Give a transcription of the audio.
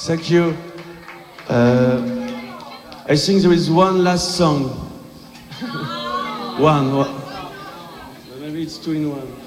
Thank you. I think there is one last song. One. Maybe it's two in one.